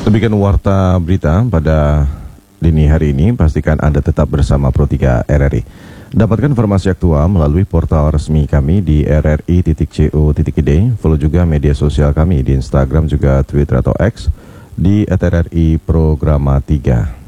Demikian warta berita pada dini hari ini. Pastikan Anda tetap bersama Pro3 RRI. Dapatkan informasi aktual melalui portal resmi kami di rri.co.id. Follow juga media sosial kami di Instagram juga Twitter atau X di @RRI Programa 3.